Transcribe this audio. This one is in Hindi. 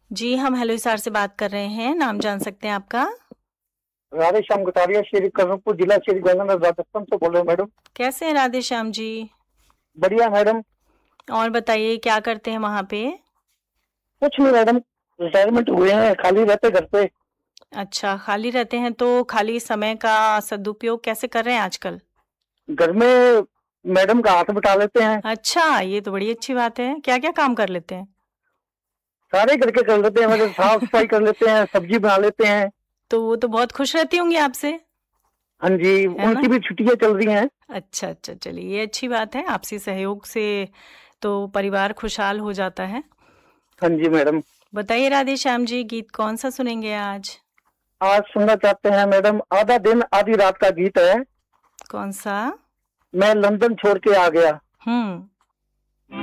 जी, हम हेलो हिसार से बात कर रहे हैं। नाम जान सकते हैं आपका? राधे श्याम कटारिया, श्री कनकपुर जिला, श्री गंगानगर, राजस्थान से बोल रहे हो मैडम। कैसे हैं राधे श्याम जी? बढ़िया मैडम। और बताइए क्या करते हैं वहाँ पे? कुछ नहीं मैडम, रिटायरमेंट हुए हैं, खाली रहते घर पे। अच्छा, खाली रहते हैं तो खाली समय का सदुपयोग कैसे कर रहे हैं आजकल? घर में मैडम का हाथ बटा लेते हैं। अच्छा, ये तो बड़ी अच्छी बात है। क्या-क्या काम कर लेते हैं? सारे घर के कर लेते हैं, मतलब साफ सफाई कर लेते हैं, सब्जी बना लेते हैं। तो वो तो बहुत खुश रहती होंगी आपसे, हाँ जी, है उनकी ना? भी छुट्टियां चल रही हैं। अच्छा, अच्छा, चलिए ये अच्छी बात है। आपसी सहयोग से तो परिवार खुशहाल हो जाता है। हाँ जी मैडम। बताइए राधे श्याम जी, गीत कौन-सा सुनेंगे आज? आज सुनना चाहते हैं मैडम, आधा दिन आधी रात का गीत है। कौन-सा? मैं लंदन छोड़ के आ गया। हुँ।